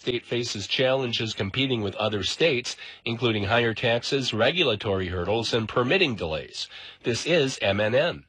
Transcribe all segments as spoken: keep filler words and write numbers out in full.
state faces challenges competing with other states, including higher taxes, regulatory hurdles, and permitting delays. This is M N N.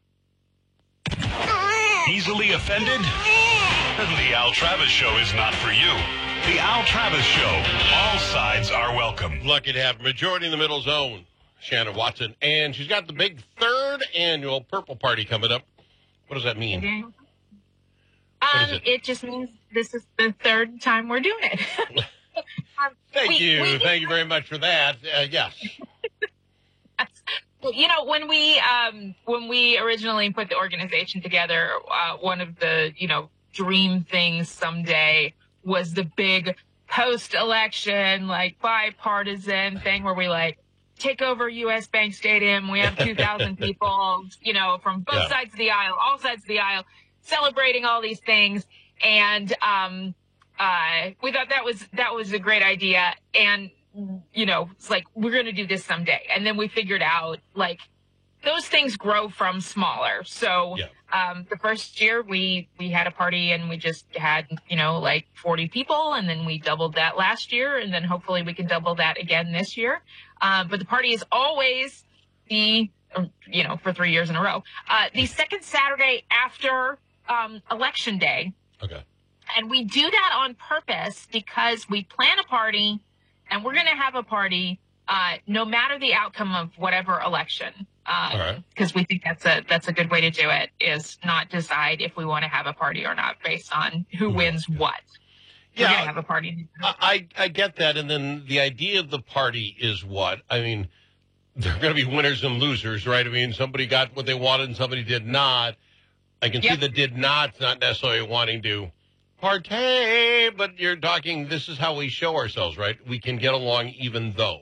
Easily offended? The Al Travis Show is not for you. The Al Travis Show. All sides are welcome. Lucky to have Majority in the Middle Zone, Shannon Watson. And she's got the big third annual Purple Party coming up. What does that mean? Mm-hmm. Um, it? it just means this is the third time we're doing it. um, Thank we, you. We, Thank you very much for that. Uh, yes. You know, when we um, when we originally put the organization together, uh, one of the, you know, dream things someday was the big post-election, like, bipartisan thing where we, like, take over U S Bank Stadium. We have two thousand people, you know, from both yeah. sides of the aisle, all sides of the aisle, celebrating all these things. And um, uh, we thought that was that was a great idea. And, you know, it's like, we're going to do this someday. And then we figured out, like, those things grow from smaller. So yeah. um, the first year we, we had a party and we just had, you know, like forty people. And then we doubled that last year. And then hopefully we can double that again this year. Um, but the party is always the, you know, for three years in a row, uh, the second Saturday after um, Election Day. Okay. And we do that on purpose because we plan a party and we're going to have a party uh, no matter the outcome of whatever election. Because uh, right. we think that's a that's a good way to do it, is not decide if we want to have a party or not based on who wins what. Yeah, we're gonna have a party. I, I get that, and then the idea of the party is what? I mean, there are going to be winners and losers, right? I mean, somebody got what they wanted and somebody did not. I can yep. see the did not, not necessarily wanting to partay, but you're talking, this is how we show ourselves, right? We can get along even though.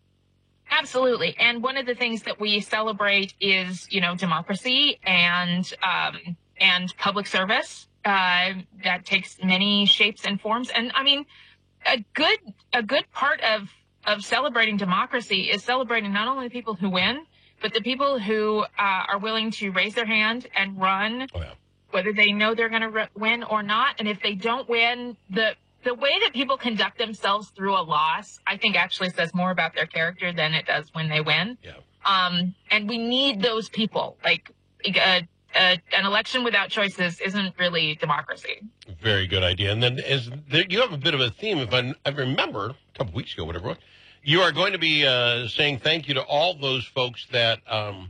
Absolutely. And one of the things that we celebrate is, you know, democracy and um, and public service. Uh, that takes many shapes and forms. And I mean, a good a good part of, of celebrating democracy is celebrating not only the people who win, but the people who uh, are willing to raise their hand and run, oh, yeah. whether they know they're going to re- win or not. And if they don't win, the The way that people conduct themselves through a loss, I think, actually says more about their character than it does when they win. Yeah. Um, and we need those people. Like, uh, uh, an election without choices isn't really democracy. Very good idea. And then as there, you have a bit of a theme. If I, I remember a couple weeks ago, whatever, you are going to be uh, saying thank you to all those folks that um,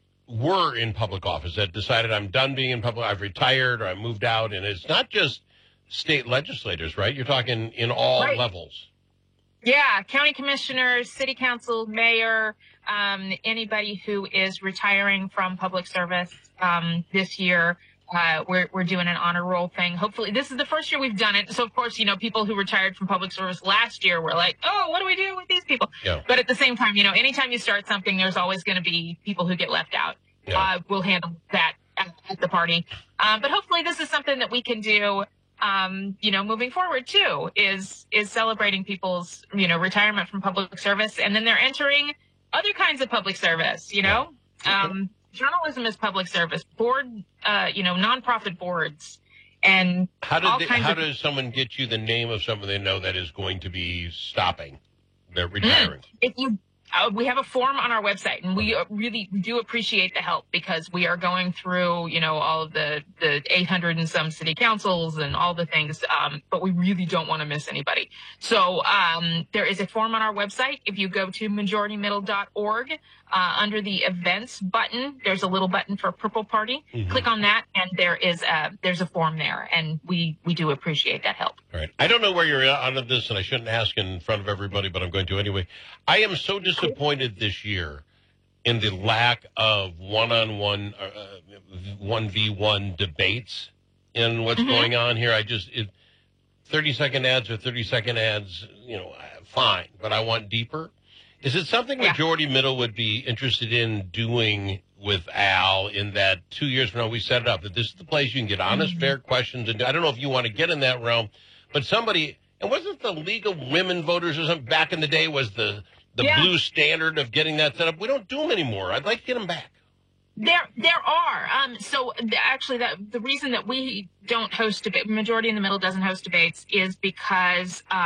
were in public office, that decided, I'm done being in public, I've retired, or I moved out. And it's not just state legislators, right? You're talking in all right. levels. Yeah, county commissioners, city council, mayor, um, anybody who is retiring from public service um, this year. Uh, we're we're doing an honor roll thing. Hopefully, this is the first year we've done it. So, of course, you know, people who retired from public service last year were like, oh, what do we do with these people? Yeah. But at the same time, you know, anytime you start something, there's always going to be people who get left out. Yeah. Uh, we'll handle that at, at the party. Um, but hopefully this is something that we can do Um, you know, moving forward too, is, is celebrating people's, you know, retirement from public service. And then they're entering other kinds of public service, you know, yeah. okay. um, journalism is public service, board, uh, you know, nonprofit boards. And how, did all they, kinds how of, does someone get you the name of someone they know that is going to be stopping? They're retiring. Mm, if you, Uh, we have a form on our website, and we really we do appreciate the help because we are going through, you know, all of the, the eight hundred and some city councils and all the things, um, but we really don't want to miss anybody. So um, there is a form on our website. If you go to majority middle dot org, uh, under the events button, there's a little button for Purple Party. Mm-hmm. Click on that, and there is a, there's a form there, and we, we do appreciate that help. All right. I don't know where you're out of this, and I shouldn't ask in front of everybody, but I'm going to anyway. I am so disappointed this year in the lack of one-on-one, uh, one v one debates in what's mm-hmm. going on here. I just, it, thirty-second ads or thirty-second ads, you know, fine, but I want deeper. Is it something yeah. Majority Middle would be interested in doing with Al, in that two years from now we set it up, that this is the place you can get honest, mm-hmm. fair questions? And I don't know if you want to get in that realm, but somebody, and wasn't the League of Women Voters or something back in the day was the, the yeah. blue standard of getting that set up? We don't do them anymore. I'd like to get them back. There, there are. Um, so actually, that the reason that we don't host debate, Majority in the Middle doesn't host debates, is because. Uh,